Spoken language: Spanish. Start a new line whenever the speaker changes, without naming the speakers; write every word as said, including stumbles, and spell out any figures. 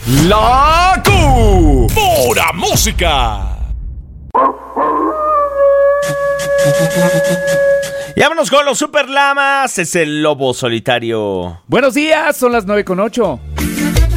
La Q. Pura música. Y vámonos con los Super Lamas. Es el lobo solitario.
Buenos días, son las nueve con ocho.